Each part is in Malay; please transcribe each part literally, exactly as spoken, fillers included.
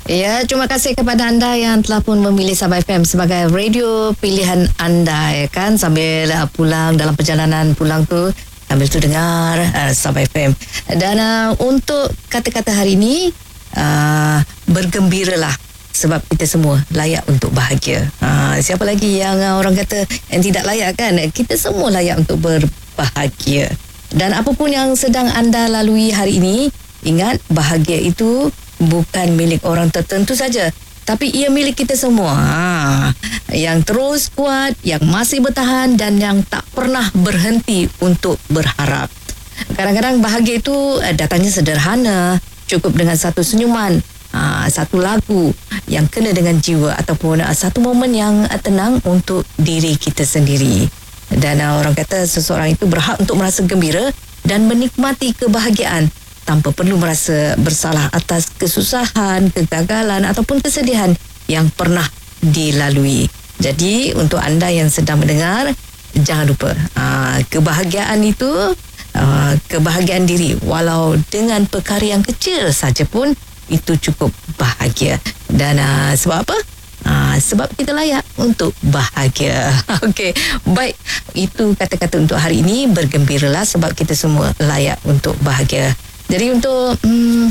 Ya, terima kasih kepada anda yang telah pun memilih Sabah F M sebagai radio pilihan anda, ya kan, sambil uh, pulang dalam perjalanan pulang tu, sambil tu dengar uh, Sabah F M. Dan uh, untuk kata-kata hari ini, uh, bergembiralah sebab kita semua layak untuk bahagia. Uh, siapa lagi yang uh, orang kata yang tidak layak, kan? Kita semua layak untuk berbahagia. Dan apapun yang sedang anda lalui hari ini, ingat, bahagia itu bukan milik orang tertentu saja, tapi ia milik kita semua. Ha, yang terus kuat, yang masih bertahan dan yang tak pernah berhenti untuk berharap. Kadang-kadang bahagia itu datangnya sederhana, cukup dengan satu senyuman, ha, satu lagu yang kena dengan jiwa, ataupun satu momen yang tenang untuk diri kita sendiri. Dan orang kata seseorang itu berhak untuk merasa gembira dan menikmati kebahagiaan tanpa perlu merasa bersalah atas kesusahan, kegagalan ataupun kesedihan yang pernah dilalui. Jadi untuk anda yang sedang mendengar, jangan lupa aa, kebahagiaan itu, aa, kebahagiaan diri walau dengan perkara yang kecil saja pun itu cukup bahagia. Dan aa, sebab apa? Aa, sebab kita layak untuk bahagia. Okey, baik, itu kata-kata untuk hari ini. Bergembiralah sebab kita semua layak untuk bahagia. Jadi untuk hmm,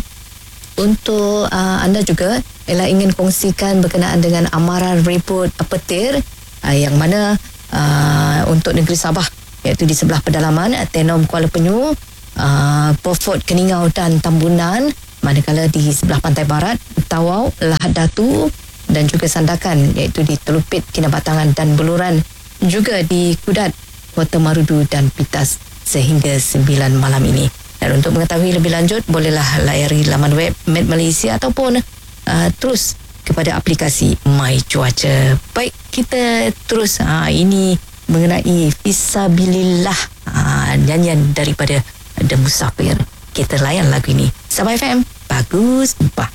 untuk uh, anda juga ialah ingin kongsikan berkenaan dengan amaran report petir uh, yang mana uh, untuk negeri Sabah, iaitu di sebelah pedalaman Tenom Kuala Penyu, uh, Beaufort Keningau dan Tambunan, manakala di sebelah pantai barat Tawau, Lahad Datu dan juga Sandakan, iaitu di Telupit, Kinabatangan dan Beluran, juga di Kudat, Kota Marudu dan Pitas sehingga sembilan malam ini. Dan untuk mengetahui lebih lanjut, bolehlah layari laman web Met Malaysia ataupun uh, terus kepada aplikasi My Cuaca. Baik, kita terus. Uh, ini mengenai Fisabilillah, uh, nyanyian daripada The Musafir. Kita layan lagu ini. Sabah F M, bagus, bahagia.